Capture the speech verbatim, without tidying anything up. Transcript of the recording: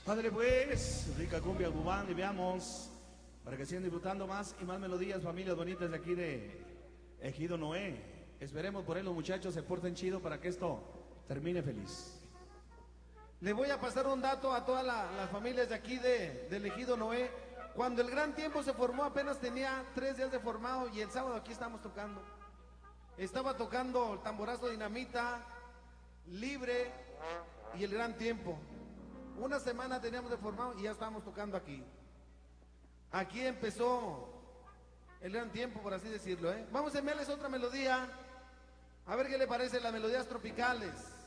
Padre, pues, rica cumbia cubana y veamos, para que sigan disfrutando más y más melodías, familias bonitas de aquí de Ejido Noé. Esperemos por él los muchachos se porten chido para que esto termine feliz. Le voy a pasar un dato a todas la- las familias de aquí de, del Ejido Noé. Cuando el Gran Tiempo se formó, apenas tenía tres días de formado y el sábado aquí estamos tocando. Estaba tocando el Tamborazo Dinamita, Libre y el Gran Tiempo. Una semana teníamos de formado y ya estábamos tocando aquí. Aquí empezó el Gran Tiempo, por así decirlo, ¿eh? Vamos a enviarles otra melodía. A ver qué le parece las melodías tropicales.